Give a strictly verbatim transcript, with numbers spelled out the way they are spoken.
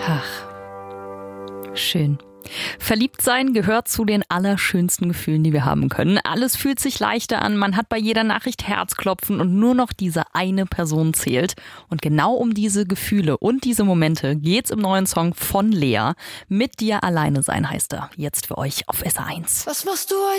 Ach, schön. Verliebt sein gehört zu den allerschönsten Gefühlen, die wir haben können. Alles fühlt sich leichter an, man hat bei jeder Nachricht Herzklopfen und nur noch diese eine Person zählt. Und genau um diese Gefühle und diese Momente geht's im neuen Song von Lea. Mit dir alleine sein heißt er. Jetzt für euch auf S R eins. Was machst du heute?